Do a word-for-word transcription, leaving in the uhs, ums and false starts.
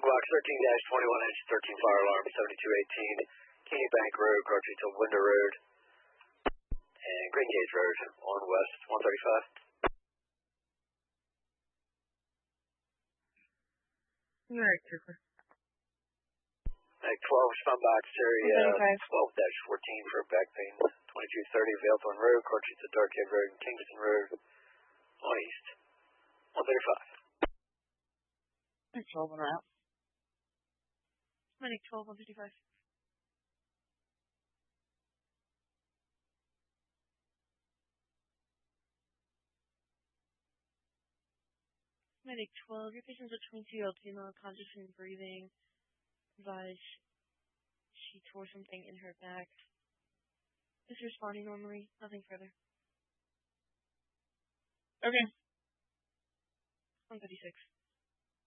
Box thirteen dash twenty-one inch thirteen fire alarm seventy-two eighteen, Keeney Bank Road, Cartridge to Window Road, and Green Gate Road on West one thirty-five. Alright, Trooper. Meg twelve, respond back to area twelve dash fourteen for back pain, twenty-two thirty Valethorn Road, Cartridge to Darkhead Road, and Kingston Road on East one thirty-five. Medic twelve on route. Medic twelve, one fifty-five. Medic twelve, your patient's at twenty-two L T, not conscious and breathing. Advise she tore something in her back. Is responding normally, nothing further. Okay. one fifty-six.